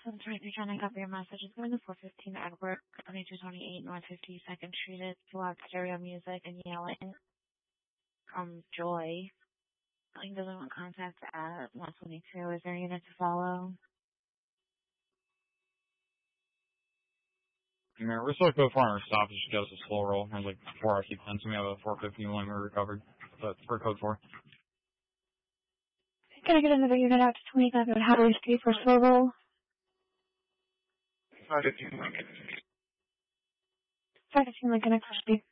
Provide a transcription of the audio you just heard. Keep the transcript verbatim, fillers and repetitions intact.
So that's right, you're trying to copy your message. It's going to four fifteen Edward, twenty-two twenty-eight North fifty-second Street. It's loud stereo music and yelling from Joy. Calling doesn't want contact at one twenty-two. Is there a unit to follow? Yeah, we're supposed to go for our stop. It just goes a slow roll. There's like four R C ten, so we have a four fifteen when we recovered. But for code four. Can I get another unit out to twenty-five at Howard Street for slow roll? five fifteen Lincoln. five fifteen Lincoln, Express